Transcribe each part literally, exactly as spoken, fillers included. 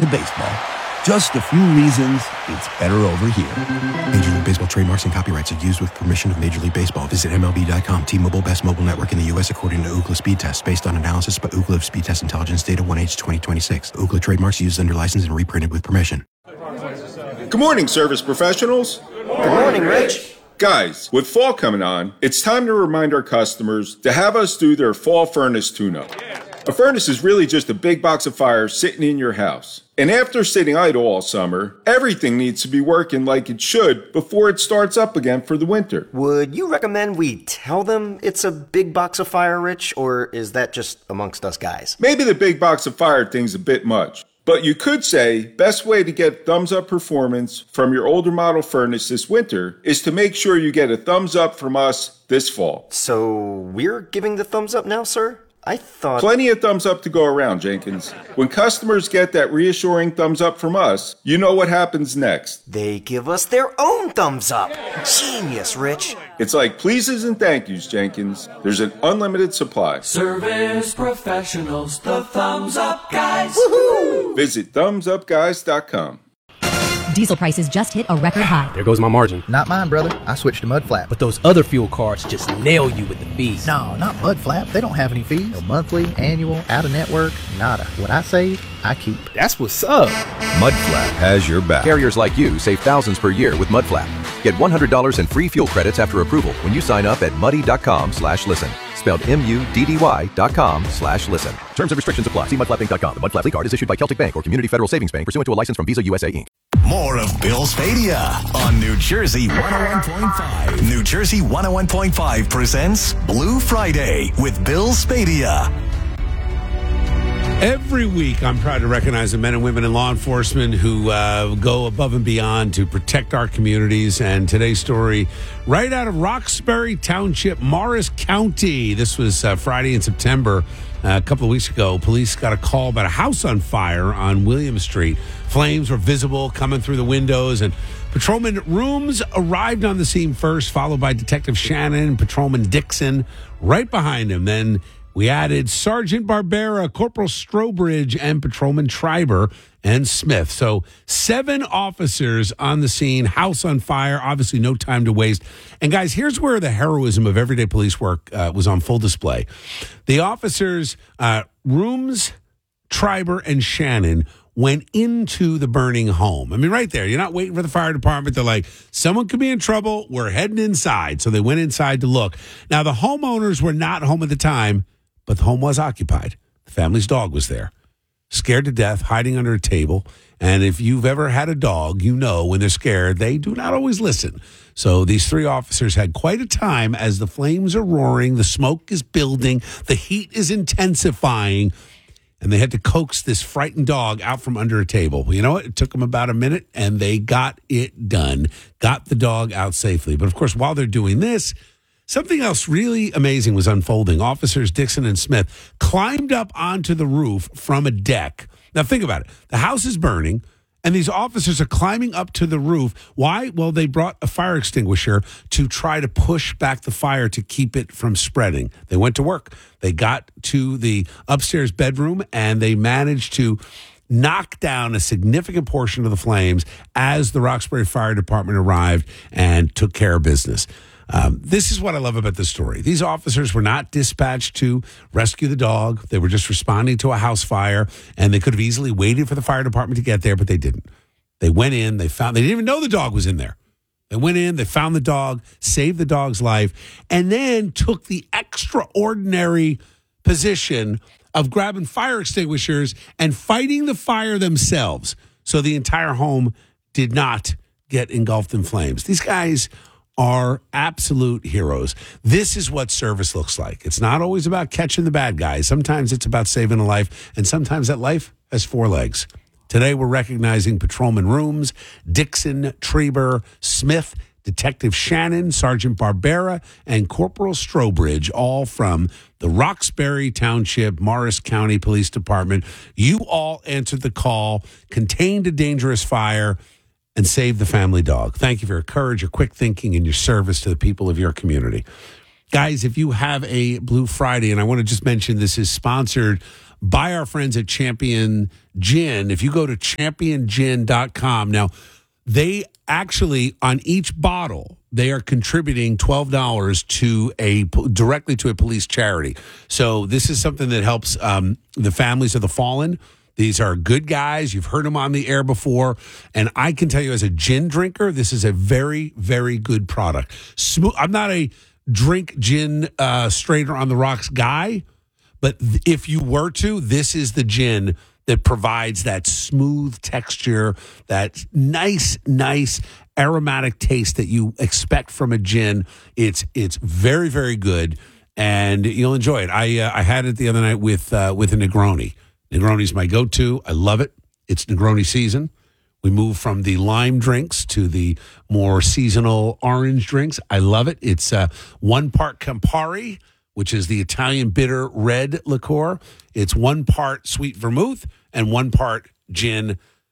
baseball. Just a few reasons it's better over here. Major League Baseball trademarks and copyrights are used with permission of Major League Baseball. Visit M L B dot com. T-Mobile, best mobile network in the U S according to Ookla Speed Test, based on analysis by Ookla of Speed Test Intelligence Data one H twenty twenty-six. Ookla trademarks used under license and reprinted with permission. Good morning, service professionals. Good morning, Rich. Guys, with fall coming on, it's time to remind our customers to have us do their fall furnace tune-up. A furnace is really just a big box of fire sitting in your house. And after sitting idle all summer, everything needs to be working like it should before it starts up again for the winter. Would you recommend we tell them it's a big box of fire, Rich, or is that just amongst us guys? Maybe the big box of fire thing's a bit much. But you could say, best way to get thumbs up performance from your older model furnace this winter is to make sure you get a thumbs up from us this fall. So we're giving the thumbs up now, sir? I thought... Plenty of thumbs up to go around, Jenkins. When customers get that reassuring thumbs up from us, you know what happens next. They give us their own thumbs up. Genius, Rich. It's like pleases and thank yous, Jenkins. There's an unlimited supply. Service professionals, the thumbs up guys. Woohoo! Visit thumbs up guys dot com. Diesel prices just hit a record high. There goes my margin. Not mine, brother. I switched to Mudflap. But those other fuel cards just nail you with the fees. No, not Mudflap. They don't have any fees. No monthly, annual, out-of-network, nada. What I save, I keep. That's what's up. Mudflap has your back. Carriers like you save thousands per year with Mudflap. Get one hundred dollars in free fuel credits after approval when you sign up at muddy.com slash listen. Spelled M-U-D-D-Y dot com slash listen. Terms and restrictions apply. See mudflap inc dot com. The Mudflap Lead Card is issued by Celtic Bank or Community Federal Savings Bank pursuant to a license from Visa U S A, Incorporated. More of Bill Spadea on New Jersey one oh one point five. New Jersey one oh one point five presents Blue Friday with Bill Spadea. Every week, I'm proud to recognize the men and women in law enforcement who uh, go above and beyond to protect our communities. And today's story, right out of Roxbury Township, Morris County. This was uh, Friday in September. Uh, a couple of weeks ago, police got a call about a house on fire on William Street. Flames were visible coming through the windows, and Patrolman Rooms arrived on the scene first, followed by Detective Shannon, Patrolman Dixon right behind him. Then we added Sergeant Barbera, Corporal Strobridge, and Patrolman Triber and Smith. So seven officers on the scene, house on fire, obviously no time to waste. And guys, here's where the heroism of everyday police work uh, was on full display. The officers, uh, Rooms, Triber, and Shannon went into the burning home. I mean, right there, you're not waiting for the fire department. They're like, someone could be in trouble. We're heading inside. So they went inside to look. Now, the homeowners were not home at the time, but the home was occupied. The family's dog was there, scared to death, hiding under a table. And if you've ever had a dog, you know when they're scared, they do not always listen. So these three officers had quite a time as the flames are roaring, the smoke is building, the heat is intensifying, and they had to coax this frightened dog out from under a table. Well, you know what? It took them about a minute, and they got it done, got the dog out safely. But, of course, while they're doing this, something else really amazing was unfolding. Officers Dixon and Smith climbed up onto the roof from a deck. Now, think about it. The house is burning, and these officers are climbing up to the roof. Why? Well, they brought a fire extinguisher to try to push back the fire to keep it from spreading. They went to work. They got to the upstairs bedroom, and they managed to knock down a significant portion of the flames as the Roxbury Fire Department arrived and took care of business. Um, this is what I love about this story. These officers were not dispatched to rescue the dog. They were just responding to a house fire, and they could have easily waited for the fire department to get there, but they didn't. They went in, they found, they didn't even know the dog was in there. They went in, they found the dog, saved the dog's life, and then took the extraordinary position of grabbing fire extinguishers and fighting the fire themselves. So the entire home did not get engulfed in flames. These guys are absolute heroes. This is what service looks like. It's not always about catching the bad guys. Sometimes it's about saving a life, and sometimes that life has four legs. Today, we're recognizing Patrolman Rooms, Dixon, Triber, Smith, Detective Shannon, Sergeant Barbera, and Corporal Strobridge, all from the Roxbury Township, Morris County Police Department. You all answered the call, contained a dangerous fire, and save the family dog. Thank you for your courage, your quick thinking, and your service to the people of your community. Guys, if you have a Blue Friday, and I want to just mention this is sponsored by our friends at Champion Gin. If you go to champion gin dot com, now they actually, on each bottle, they are contributing twelve dollars to a directly to a police charity. So this is something that helps um, the families of the fallen. These are good guys. You've heard them on the air before. And I can tell you as a gin drinker, this is a very, very good product. Smooth. I'm not a drink gin uh, straight or on the rocks guy, but th- if you were to, this is the gin that provides that smooth texture, that nice, nice aromatic taste that you expect from a gin. It's it's very, very good, and you'll enjoy it. I uh, I had it the other night with uh, with a Negroni. Negroni's my go-to. I love it. It's Negroni season. We move from the lime drinks to the more seasonal orange drinks. I love it. It's uh, one part Campari, which is the Italian bitter red liqueur. It's one part sweet vermouth and one part gin.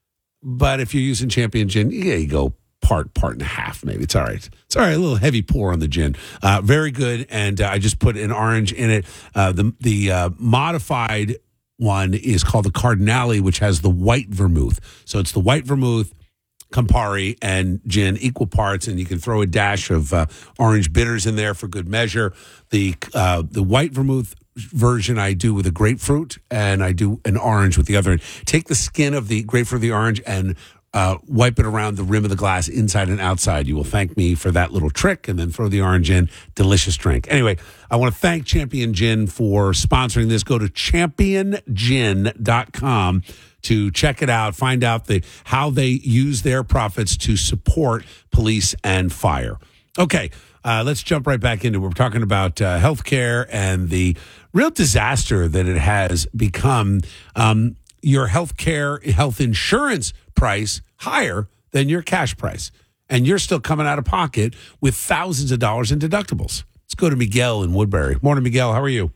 But if you're using Champion Gin, yeah, you go part, part and a half, maybe. It's all right. It's all right. A little heavy pour on the gin. Uh, very good. And uh, I just put an orange in it. Uh, the the uh, modified one is called the Cardinale, which has the white vermouth. So it's the white vermouth, Campari, and gin, equal parts, and you can throw a dash of uh, orange bitters in there for good measure. The uh, the white vermouth version I do with a grapefruit, and I do an orange with the other end. Take the skin of the grapefruit, the orange, and uh, wipe it around the rim of the glass, inside and outside. You will thank me for that little trick, and then throw the orange in. Delicious drink. Anyway, I want to thank Champion Gin for sponsoring this. Go to champion gin dot com to check it out, find out the how they use their profits to support police and fire. Okay, uh, let's jump right back into it. We're talking about uh, healthcare and the real disaster that it has become. Um, your healthcare, health insurance price higher than your cash price, and you're still coming out of pocket with thousands of dollars in deductibles. Let's go to Miguel in Woodbury. Morning, Miguel. How are you?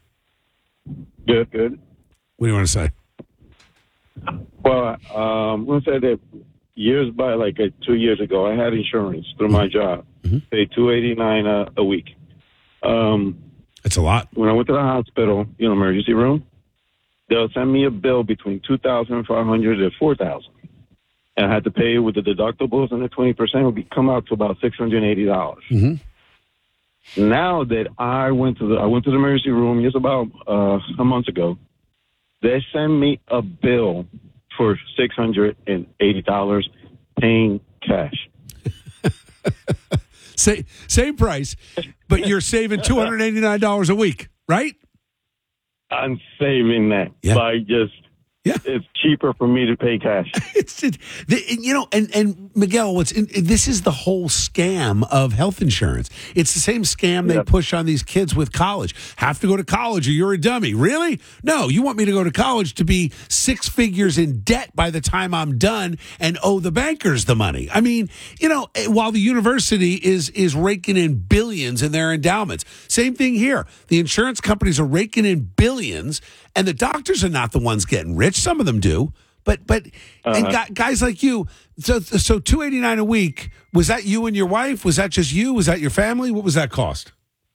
Good, good. What do you want to say? Well, um, I'm going to say that years by, like uh, two years ago, I had insurance through my job. Mm-hmm. Paid two eighty-nine a, a week. Um, That's a lot. When I went to the hospital, you know, emergency room, they'll send me a bill between two thousand five hundred and four thousand, and I had to pay with the deductibles and the twenty percent would be come out to about six hundred eighty dollars. Mm-hmm. Now that I went to the I went to the emergency room just about uh, a month ago, they send me a bill for six hundred eighty dollars paying cash. Same, same price, but you're saving two hundred eighty-nine dollars a week, right? I'm saving that yeah. by just, yeah. It's cheaper for me to pay cash. it's, it, the, you know, and, and Miguel, what's in, this is the whole scam of health insurance. It's the same scam they yeah. push on these kids with college. Have to go to college or you're a dummy. Really? No, you want me to go to college to be six figures in debt by the time I'm done and owe the bankers the money. I mean, you know, while the university is is raking in billions in their endowments. Same thing here. The insurance companies are raking in billions, and the doctors are not the ones getting rich. Some of them do, but but uh-huh. and gu- guys like you. So so two eighty nine a week. Was that you and your wife? Was that just you? Was that your family? What was that cost?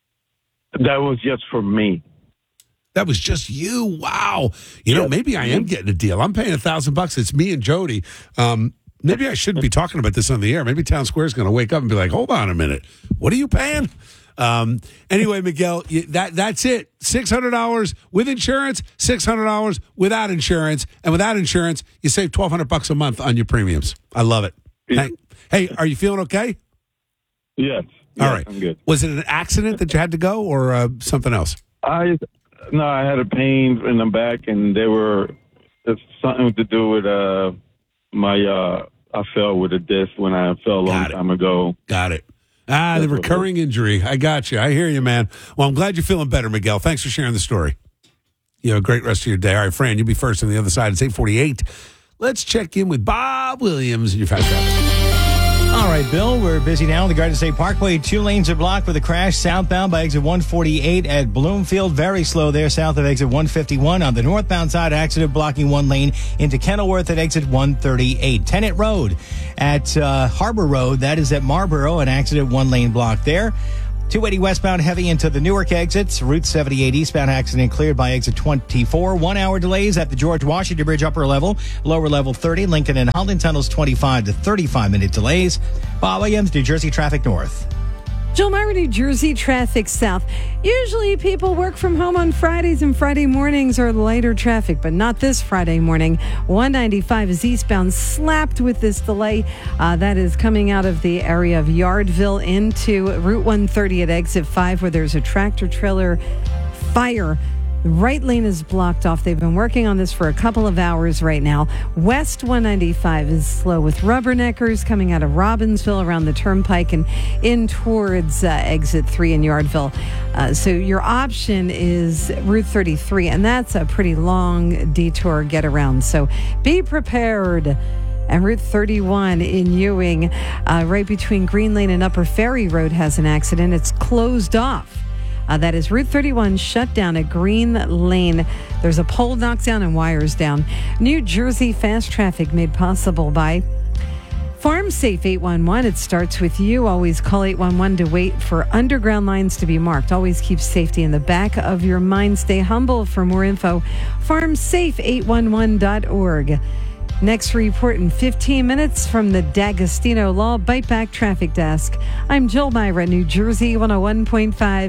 That was just for me. That was just you. Wow. You yeah. know, maybe I am getting a deal. I'm paying a thousand bucks. It's me and Jody. Um, maybe I shouldn't be talking about this on the air. Maybe Town Square is going to wake up and be like, "Hold on a minute. What are you paying?" Um, anyway, Miguel, that that's it. six hundred dollars with insurance, six hundred dollars without insurance. And without insurance, you save twelve hundred bucks a month on your premiums. I love it. Yeah. Hey, hey, are you feeling okay? Yes. All right. I'm good. Was it an accident that you had to go or uh, something else? I No, I had a pain in the back, and they were it's something to do with uh, my, uh, I fell with a disc when I fell a long time ago. Got it. Ah, the recurring injury. I got you. I hear you, man. Well, I'm glad you're feeling better, Miguel. Thanks for sharing the story. You have a great rest of your day. All right, Fran, you'll be first on the other side. It's eight forty-eight. Let's check in with Bob Williams in your fast traffic. All right, Bill, we're busy now on the Garden State Parkway. Two lanes are blocked with a crash southbound by exit one forty-eight at Bloomfield. Very slow there south of exit one fifty-one. On the northbound side, accident blocking one lane into Kenilworth at exit one thirty-eight. Tenet Road at uh, Harbor Road. That is at Marlboro. An accident, one lane block there. two eighty westbound heavy into the Newark exits. Route seventy-eight eastbound accident cleared by exit twenty-four. One hour delays at the George Washington Bridge upper level. Lower level thirty. Lincoln and Holland tunnels twenty-five to thirty-five minute delays. Bob Williams, New Jersey Traffic North. Jill Myra, New Jersey Traffic South. Usually people work from home on Fridays, and Friday mornings are lighter traffic, but not this Friday morning. one ninety-five is eastbound, slapped with this delay. Uh, that is coming out of the area of Yardville into Route one thirty at exit five, where there's a tractor trailer fire. The right lane is blocked off. They've been working on this for a couple of hours right now. West one ninety-five is slow with rubberneckers coming out of Robbinsville around the turnpike and in towards uh, exit three in Yardville. Uh, so your option is Route thirty-three, and that's a pretty long detour get around. So be prepared. And Route thirty-one in Ewing, uh, right between Green Lane and Upper Ferry Road, has an accident. It's closed off. Uh, that is Route thirty-one shut down at Green Lane. There's a pole knocked down and wires down. New Jersey fast traffic made possible by Farm Safe eight one one. It starts with you. Always call eight one one to wait for underground lines to be marked. Always keep safety in the back of your mind. Stay humble. For more info, farm safe eight one one dot org. Next report in fifteen minutes from the D'Agostino Law Bite Back Traffic Desk. I'm Jill Myra, New Jersey one oh one point five.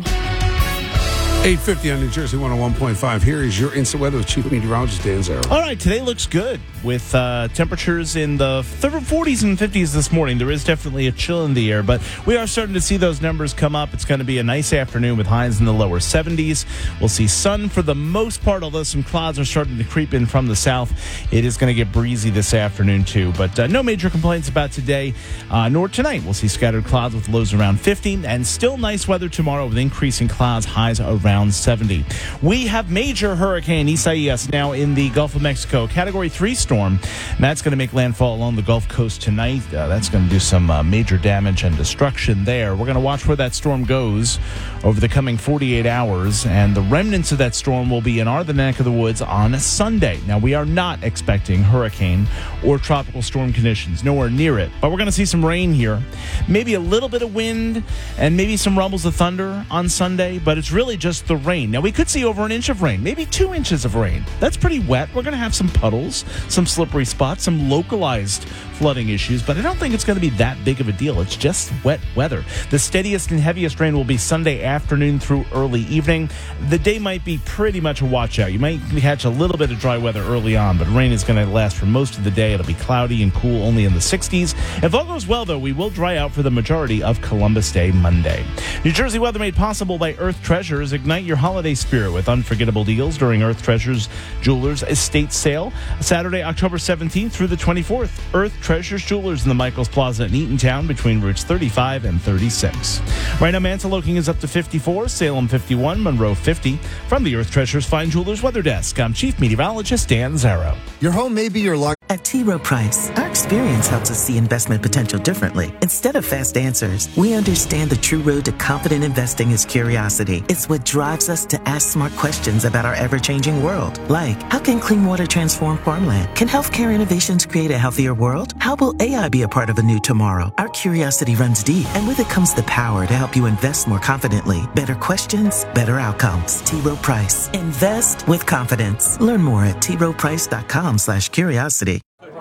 eight fifty on New Jersey one oh one point five. Here is your instant weather with Chief Meteorologist Dan Zarrow. All right, today looks good with uh, temperatures in the forties and fifties this morning. There is definitely a chill in the air, but we are starting to see those numbers come up. It's going to be a nice afternoon with highs in the lower seventies. We'll see sun for the most part, although some clouds are starting to creep in from the south. It is going to get breezy this afternoon, too, but uh, no major complaints about today, uh, nor tonight. We'll see scattered clouds with lows around fifty, and still nice weather tomorrow with increasing clouds, highs around seventy. We have major Hurricane Isaias now in the Gulf of Mexico, Category three storm. And that's going to make landfall along the Gulf Coast tonight. Uh, that's going to do some uh, major damage and destruction there. We're going to watch where that storm goes over the coming forty-eight hours, and the remnants of that storm will be in our neck of the woods on Sunday. Now, we are not expecting hurricane or tropical storm conditions, nowhere near it, but we're going to see some rain here, maybe a little bit of wind, and maybe some rumbles of thunder on Sunday, but it's really just the rain. Now, we could see over an inch of rain, maybe two inches of rain. That's pretty wet. We're going to have some puddles, some slippery spots, some localized flooding issues, but I don't think it's going to be that big of a deal. It's just wet weather. The steadiest and heaviest rain will be Sunday afternoon through early evening. The day might be pretty much a watch out. You might catch a little bit of dry weather early on, but rain is going to last for most of the day. It'll be cloudy and cool, only in the sixties. If all goes well, though, we will dry out for the majority of Columbus Day Monday. New Jersey weather made possible by Earth Treasures. Ignite your holiday spirit with unforgettable deals during Earth Treasures Jewelers Estate Sale, Saturday, October seventeenth through the twenty-fourth. Earth Treasures Jewelers in the Michaels Plaza in Eatontown between routes thirty-five and thirty-six. Right now, Manteloking is up to fifty-four, Salem fifty-one, Monroe fifty. From the Earth Treasures Fine Jewelers Weather Desk, I'm Chief Meteorologist Dan Zarrow. Your home may be your luck. At T. Rowe Price, our experience helps us see investment potential differently. Instead of fast answers, we understand the true road to confident investing is curiosity. It's what drives us to ask smart questions about our ever-changing world. Like, how can clean water transform farmland? Can healthcare innovations create a healthier world? How will A I be a part of a new tomorrow? Our curiosity runs deep, and with it comes the power to help you invest more confidently. Better questions, better outcomes. T. Rowe Price. Invest with confidence. Learn more at t rowe price dot com slash curiosity.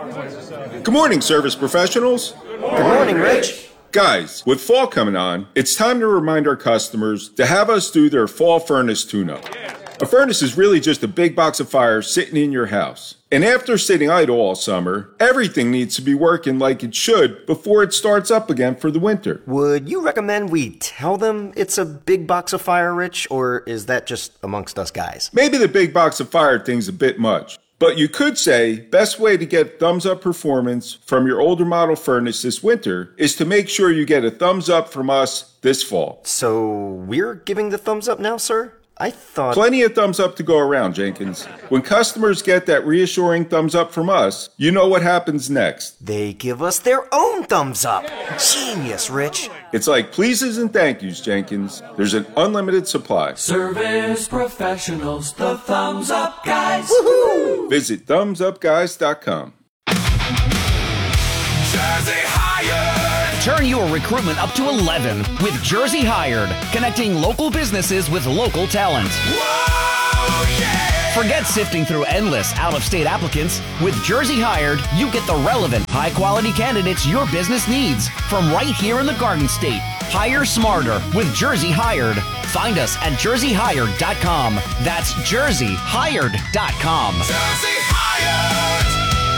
Good morning, service professionals. Good morning, Rich. Guys, with fall coming on, it's time to remind our customers to have us do their fall furnace tune-up. A furnace is really just a big box of fire sitting in your house. And after sitting idle all summer, everything needs to be working like it should before it starts up again for the winter. Would you recommend we tell them it's a big box of fire, Rich, or is that just amongst us guys? Maybe the big box of fire thing's a bit much. But you could say, best way to get thumbs up performance from your older model furnace this winter is to make sure you get a thumbs up from us this fall. So we're giving the thumbs up now, sir? I thought... Plenty of thumbs up to go around, Jenkins. When customers get that reassuring thumbs up from us, you know what happens next. They give us their own thumbs up. Genius, Rich. It's like pleases and thank yous, Jenkins. There's an unlimited supply. Service professionals, the thumbs up guys. Woohoo! Visit thumbs up guys dot com. Jersey Higher Turn your recruitment up to eleven with Jersey Hired, connecting local businesses with local talent. Whoa, yeah! Forget sifting through endless out-of-state applicants. With Jersey Hired, you get the relevant, high-quality candidates your business needs from right here in the Garden State. Hire smarter with Jersey Hired. Find us at jersey hired dot com. That's jersey hired dot com. Jersey Hired!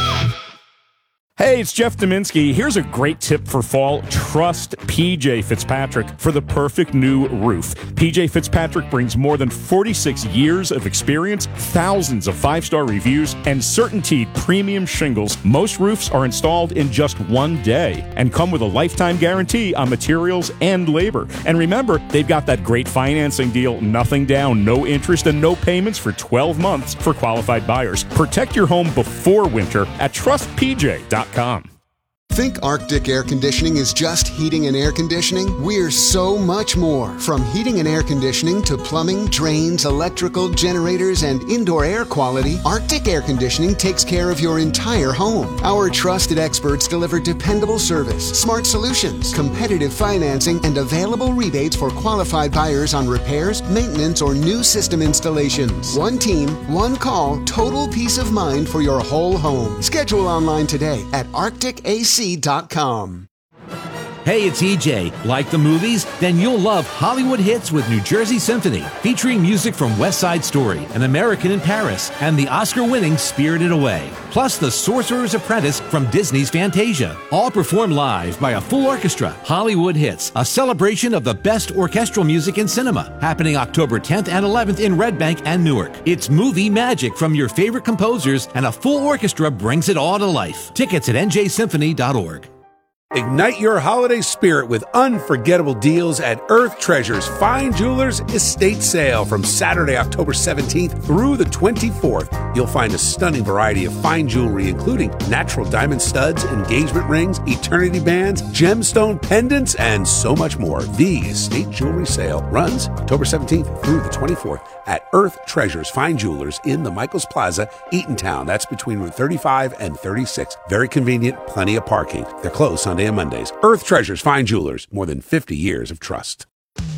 Hey, it's Jeff Dominski. Here's a great tip for fall. Trust P J Fitzpatrick for the perfect new roof. P J Fitzpatrick brings more than forty-six years of experience, thousands of five-star reviews, and CertainTeed premium shingles. Most roofs are installed in just one day and come with a lifetime guarantee on materials and labor. And remember, they've got that great financing deal, nothing down, no interest, and no payments for twelve months for qualified buyers. Protect your home before winter at trust P J dot com. Think Arctic Air Conditioning is just heating and air conditioning? We're so much more. From heating and air conditioning to plumbing, drains, electrical, generators, and indoor air quality, Arctic Air Conditioning takes care of your entire home. Our trusted experts deliver dependable service, smart solutions, competitive financing, and available rebates for qualified buyers on repairs, maintenance, or new system installations. One team, one call, total peace of mind for your whole home. Schedule online today at arctic a c dot com. Hey, it's E J. Like the movies? Then you'll love Hollywood Hits with New Jersey Symphony, featuring music from West Side Story, An American in Paris, and the Oscar-winning Spirited Away. Plus The Sorcerer's Apprentice from Disney's Fantasia. All performed live by a full orchestra. Hollywood Hits, a celebration of the best orchestral music in cinema, happening October tenth and eleventh in Red Bank and Newark. It's movie magic from your favorite composers, and a full orchestra brings it all to life. Tickets at n j symphony dot org. Ignite your holiday spirit with unforgettable deals at Earth Treasures Fine Jewelers Estate Sale from Saturday, October seventeenth through the twenty-fourth. You'll find a stunning variety of fine jewelry, including natural diamond studs, engagement rings, eternity bands, gemstone pendants, and so much more. The Estate Jewelry Sale runs October seventeenth through the twenty-fourth at Earth Treasures Fine Jewelers in the Michaels Plaza, Eatontown. That's between Route thirty-five and thirty-six. Very convenient, plenty of parking. They're closed Sunday and Mondays. Earth Treasures Fine Jewelers, more than fifty years of trust.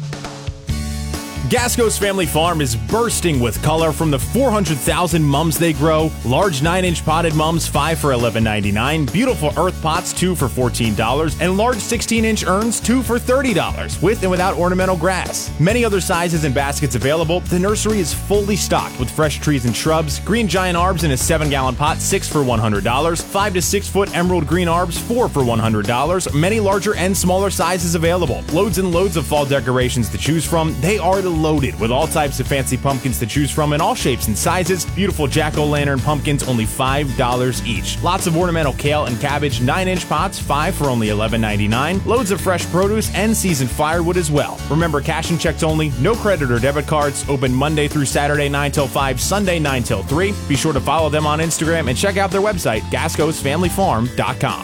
Gasco's Family Farm is bursting with color from the four hundred thousand mums they grow. Large nine inch potted mums, five for eleven ninety-nine. Beautiful earth pots, two for fourteen dollars. And large sixteen inch urns, two for thirty dollars, with and without ornamental grass. Many other sizes and baskets available. The nursery is fully stocked with fresh trees and shrubs. Green giant arbs in a seven gallon pot, six for one hundred dollars. five to six foot emerald green arbs, four for one hundred dollars. Many larger and smaller sizes available. Loads and loads of fall decorations to choose from. They are the loaded with all types of fancy pumpkins to choose from in all shapes and sizes. Beautiful jack-o'-lantern pumpkins, only five dollars each. Lots of ornamental kale and cabbage, nine inch pots, five for only eleven ninety-nine. Loads of fresh produce and seasoned firewood as well. Remember, cash and checks only, no credit or debit cards. Open Monday through Saturday nine till five, Sunday nine till three. Be sure to follow them on Instagram and check out their website, gascos family farm dot com.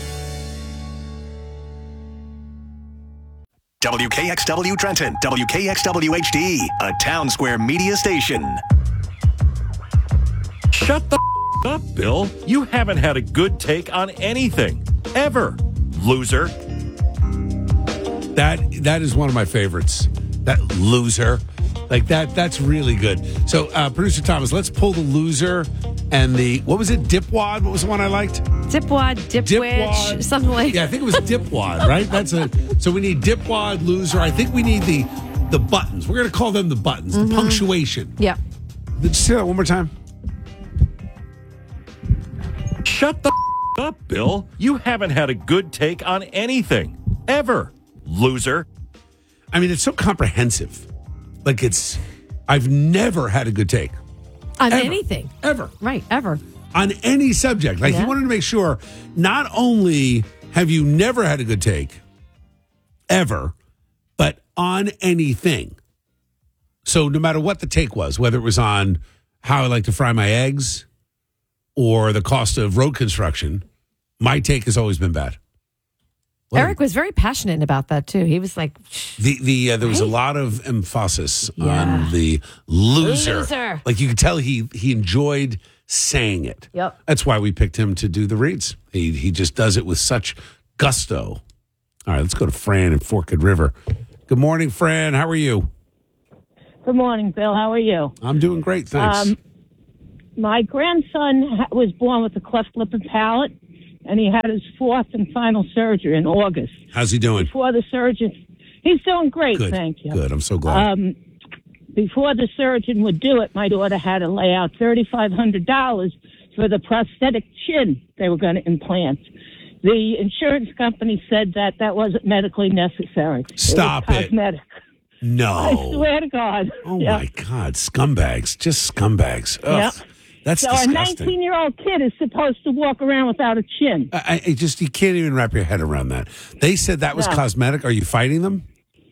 W K X W Trenton, W K X W H D, a Town Square media station. Shut the f- up, Bill. You haven't had a good take on anything. Ever. Loser. That That is one of my favorites. That loser. Like that, that's really good. So, uh, Producer Thomas, let's pull the loser and the, what was it, dipwad? What was the one I liked? Dipwad, dipwitch, Dipwad. something like Yeah, I think it was dipwad, right? That's a, so we need dipwad, loser. I think we need the the buttons. We're going to call them the buttons, Mhm. the punctuation. Yeah. Just say that one more time. Shut the f- up, Bill. You haven't had a good take on anything. Ever. Loser. I mean, it's so comprehensive. Like it's, I've never had a good take. On Ever. anything. Ever. Right, ever. On any subject. Like Yeah. he wanted to make sure not only have you never had a good take, ever, but on anything. So no matter what the take was, whether it was on how I like to fry my eggs or the cost of road construction, my take has always been bad. Eric was very passionate about that too. He was like, The the uh, there was a Right? lot of emphasis Yeah. on the loser. Loser. Like you could tell he he enjoyed saying it. Yep. That's why we picked him to do the reads. He he just does it with such gusto. All right, let's go to Fran in Forked River. Good morning, Fran. How are you? Good morning, Bill. How are you? I'm doing great, thanks. Um, my grandson ha- was born with a cleft lip and palate, and he had his fourth and final surgery in August. How's he doing? Before the surgeon, he's doing great, Good. thank you. Good. I'm so glad. Um, before the surgeon would do it, my daughter had to lay out thirty-five hundred dollars for the prosthetic chin they were going to implant. The insurance company said that that wasn't medically necessary. Stop it. Was it. cosmetic. No. I swear to God. Oh, Yeah. my God. Scumbags. Just scumbags. Ugh. Yep. That's so disgusting. a nineteen-year-old kid is supposed to walk around without a chin. I, I just, you can't even wrap your head around that. They said that was No. cosmetic. Are you fighting them?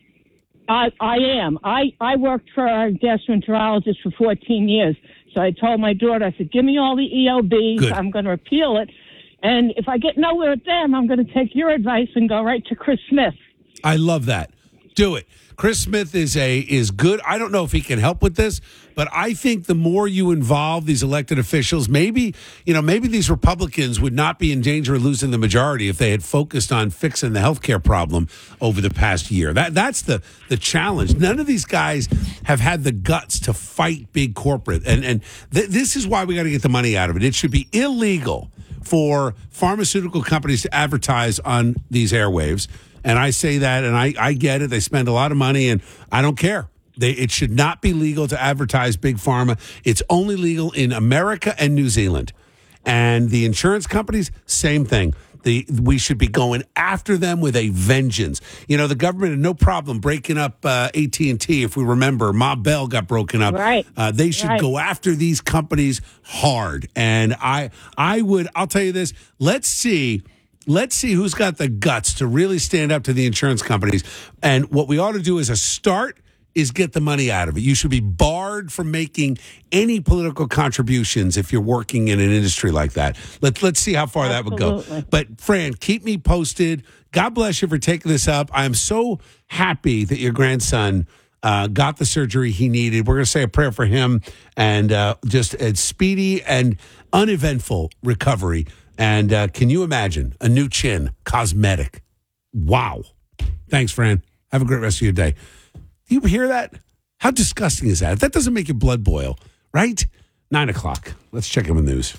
I, I am. I, I worked for a gastroenterologist for fourteen years. So I told my daughter, I said, give me all the E O Bs. Good. I'm going to appeal it. And if I get nowhere with them, I'm going to take your advice and go right to Chris Smith. I love that. Do it. Chris Smith is a is good. I don't know if he can help with this, but I think the more you involve these elected officials, maybe, you know, maybe these Republicans would not be in danger of losing the majority if they had focused on fixing the healthcare problem over the past year. That that's the the challenge. None of these guys have had the guts to fight big corporate, and and th- this is why we got to get the money out of it. It should be illegal for pharmaceutical companies to advertise on these airwaves. And I say that, and I, I get it. They spend a lot of money, and I don't care. They, it should not be legal to advertise Big Pharma. It's only legal in America and New Zealand. And the insurance companies, same thing. The, we should be going after them with a vengeance. You know, the government had no problem breaking up uh, A T and T. If we remember, Ma Bell got broken up. Right. Uh, they should Right. go after these companies hard. And I, I would, I'll tell you this. Let's see. Let's see who's got the guts to really stand up to the insurance companies. And what we ought to do as a start is get the money out of it. You should be barred from making any political contributions if you're working in an industry like that. Let's let's see how far that would go. Absolutely. But Fran, keep me posted. God bless you for taking this up. I am so happy that your grandson uh, got the surgery he needed. We're going to say a prayer for him and uh, just a speedy and uneventful recovery. And uh, can you imagine a new chin, cosmetic? Wow. Thanks, Fran. Have a great rest of your day. Do you hear that? How disgusting is that? That doesn't make your blood boil, right? Nine o'clock. Let's check in with news.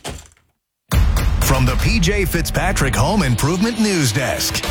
From the P J Fitzpatrick Home Improvement News Desk.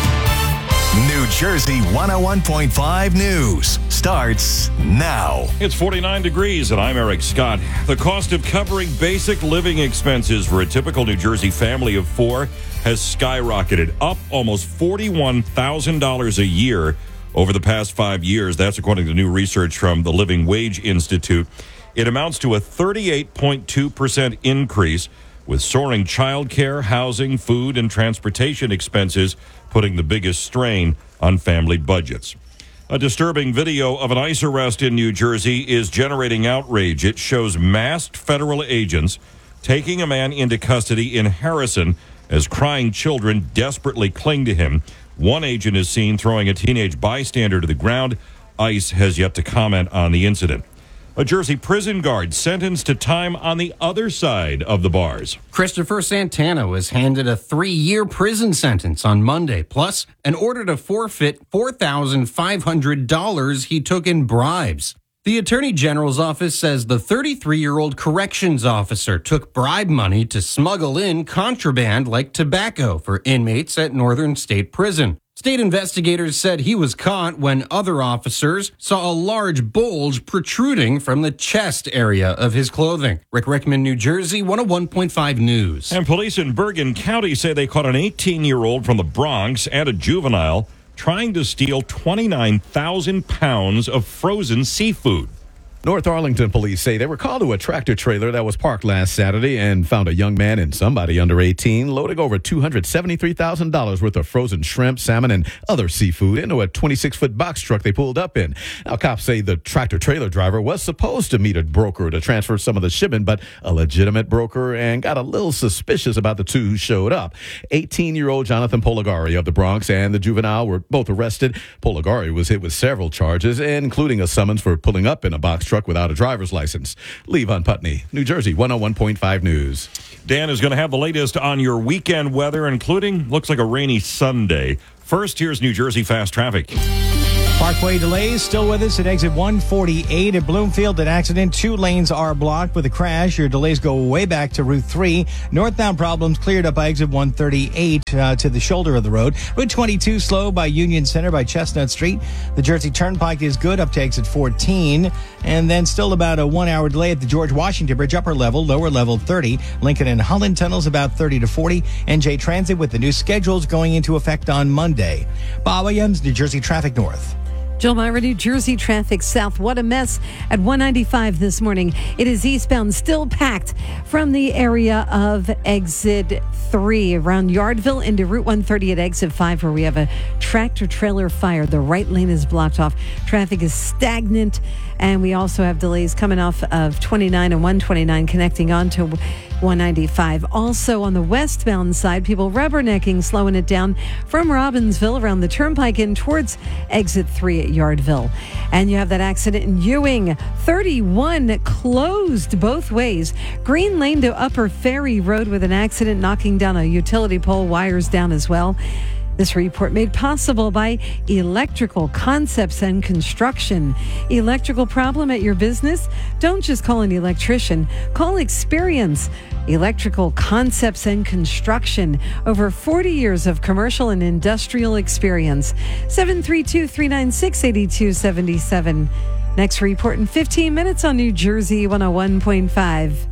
New Jersey one oh one point five News starts now. It's forty-nine degrees, and I'm Eric Scott. The cost of covering basic living expenses for a typical New Jersey family of four has skyrocketed, up almost forty-one thousand dollars a year over the past five years. That's according to new research from the Living Wage Institute. It amounts to a thirty-eight point two percent increase, with soaring child care, housing, food, and transportation expenses putting the biggest strain on family budgets. A disturbing video of an ICE arrest in New Jersey is generating outrage. It shows masked federal agents taking a man into custody in Harrison as crying children desperately cling to him. One agent is seen throwing a teenage bystander to the ground. ICE has yet to comment on the incident. A Jersey prison guard sentenced to time on the other side of the bars. Christopher Santana was handed a three-year prison sentence on Monday, plus an order to forfeit four thousand five hundred dollars he took in bribes. The Attorney General's office says the thirty-three-year-old corrections officer took bribe money to smuggle in contraband like tobacco for inmates at Northern State Prison. State investigators said he was caught when other officers saw a large bulge protruding from the chest area of his clothing. Rick Rickman, New Jersey, one oh one point five News. And police in Bergen County say they caught an eighteen-year-old from the Bronx and a juvenile trying to steal twenty-nine thousand pounds of frozen seafood. North Arlington police say they were called to a tractor trailer that was parked last Saturday and found a young man and somebody under eighteen loading over two hundred seventy-three thousand dollars worth of frozen shrimp, salmon, and other seafood into a twenty-six foot box truck they pulled up in. Now, cops say the tractor trailer driver was supposed to meet a broker to transfer some of the shipment, but a legitimate broker, and got a little suspicious about the two who showed up. eighteen-year-old Jonathan Poligari of the Bronx and the juvenile were both arrested. Poligari was hit with several charges, including a summons for pulling up in a box truck without a driver's license. Levon Putney, New Jersey, one oh one point five News. Dan is going to have the latest on your weekend weather, including, looks like a rainy Sunday. First, here's New Jersey Fast Traffic. Parkway delays still with us at exit one forty-eight at Bloomfield. An accident. Two lanes are blocked with a crash. Your delays go way back to Route three. Northbound problems cleared up by exit one thirty-eight uh, to the shoulder of the road. Route twenty-two slow by Union Center by Chestnut Street. The Jersey Turnpike is good up to exit fourteen. And then still about a one-hour delay at the George Washington Bridge, upper level, lower level thirty. Lincoln and Holland tunnels about thirty to forty. N J Transit with the new schedules going into effect on Monday. Bob Williams, New Jersey Traffic North. Jill Myra, New Jersey traffic south. What a mess at one ninety-five this morning. It is eastbound, still packed from the area of exit three around Yardville into Route one thirty at exit five, where we have a tractor trailer fire. The right lane is blocked off. Traffic is stagnant, and we also have delays coming off of twenty-nine and one twenty-nine connecting onto one ninety-five. Also on the westbound side, people rubbernecking, slowing it down from Robbinsville around the Turnpike in towards exit three at Yardville. And you have that accident in Ewing. thirty-one closed both ways. Green Lane to Upper Ferry Road with an accident knocking down a utility pole, wires down as well. This report made possible by Electrical Concepts and Construction. Electrical problem at your business? Don't just call an electrician. Call Experience. Electrical Concepts and Construction. Over forty years of commercial and industrial experience. seven three two, three nine six, eight two seven seven. Next report in fifteen minutes on New Jersey one oh one point five.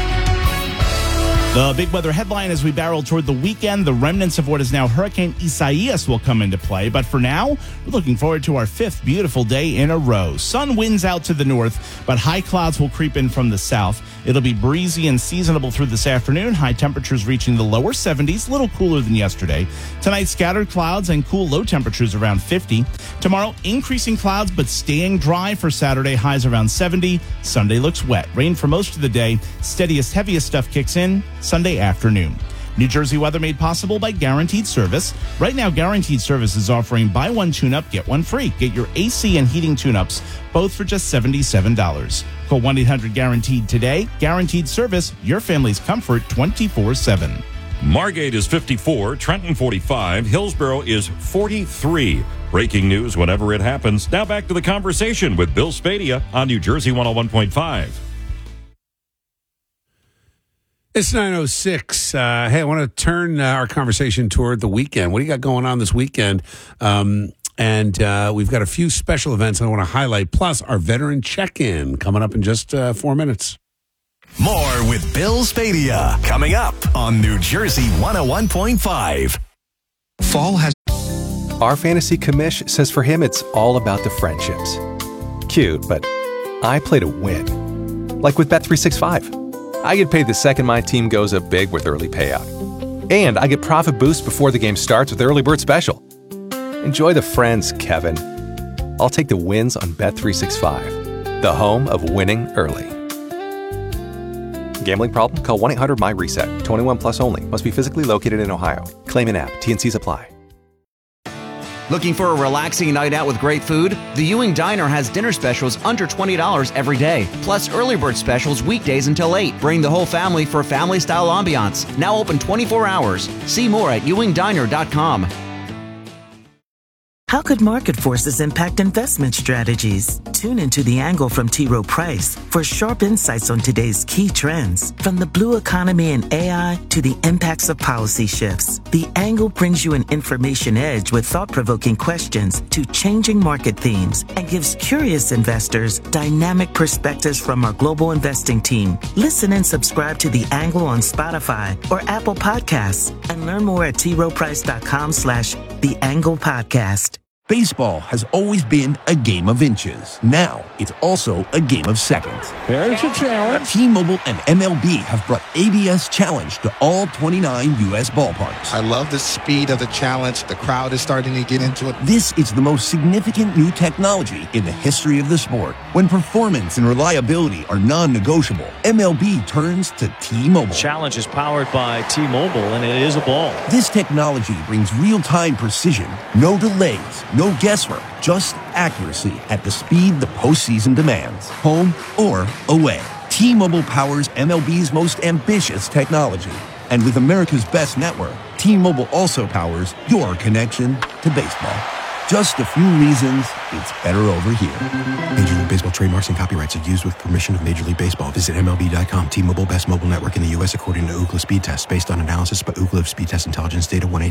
The big weather headline as we barrel toward the weekend, the remnants of what is now Hurricane Isaias will come into play. But for now, we're looking forward to our fifth beautiful day in a row. Sun winds out to the north, but high clouds will creep in from the south. It'll be breezy and seasonable through this afternoon. High temperatures reaching the lower seventies, a little cooler than yesterday. Tonight, scattered clouds and cool low temperatures around fifty. Tomorrow, increasing clouds, but staying dry for Saturday. Highs around seventy. Sunday looks wet. Rain for most of the day. Steadiest, heaviest stuff kicks in Sunday afternoon. New Jersey weather made possible by Guaranteed Service. Right now, Guaranteed Service is offering buy one tune-up, get one free. Get your A C and heating tune-ups, both for just seventy-seven dollars. Call one eight hundred guaranteed today. Guaranteed Service, your family's comfort twenty-four seven. Margate is fifty-four, Trenton forty-five, Hillsborough is forty-three. Breaking news whenever it happens. Now back to the conversation with Bill Spadia on New Jersey one oh one point five. It's nine oh six. Uh, hey, I want to turn uh, our conversation toward the weekend. What do you got going on this weekend? Um, and uh, we've got a few special events I want to highlight, plus our veteran check-in coming up in just uh, four minutes. More with Bill Spadia coming up on New Jersey one oh one point five. Fall has... Our fantasy commish says for him it's all about the friendships. Cute, but I play to win. Like with Bet three sixty-five. I get paid the second my team goes up big with early payout. And I get profit boost before the game starts with Early Bird Special. Enjoy the friends, Kevin. I'll take the wins on Bet three sixty-five, the home of winning early. Gambling problem? Call one eight hundred M Y reset. twenty-one plus only. Must be physically located in Ohio. Claim an app. T N Cs apply. Looking for a relaxing night out with great food? The Ewing Diner has dinner specials under twenty dollars every day, plus early bird specials weekdays until eight. Bring the whole family for family-style ambiance. Now open twenty-four hours. See more at ewing diner dot com. How could market forces impact investment strategies? Tune into The Angle from T. Rowe Price for sharp insights on today's key trends. From the blue economy and A I to the impacts of policy shifts, The Angle brings you an information edge with thought-provoking questions to changing market themes and gives curious investors dynamic perspectives from our global investing team. Listen and subscribe to The Angle on Spotify or Apple Podcasts and learn more at t rowe price dot com slash The Angle Podcast. Baseball has always been a game of inches. Now, it's also a game of seconds. There's your challenge. T-Mobile and M L B have brought A B S Challenge to all twenty-nine U S ballparks. I love the speed of the challenge. The crowd is starting to get into it. This is the most significant new technology in the history of the sport. When performance and reliability are non-negotiable, M L B turns to T-Mobile. Challenge is powered by T-Mobile, and it is a ball. This technology brings real-time precision, no delays, no guesswork, just accuracy at the speed the postseason demands, home or away. T-Mobile powers M L B's most ambitious technology. And with America's best network, T-Mobile also powers your connection to baseball. Just a few reasons it's better over here. Major League Baseball trademarks and copyrights are used with permission of Major League Baseball. Visit M L B dot com. T-Mobile, best mobile network in the U S according to Ookla Speed Test. Based on analysis by Ookla Speed Test Intelligence Data one eight.